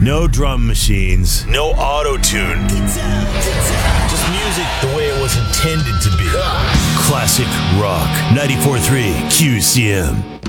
No drum machines, no auto-tune. Just music the way it was intended to be. Classic rock. 94.3 QCM.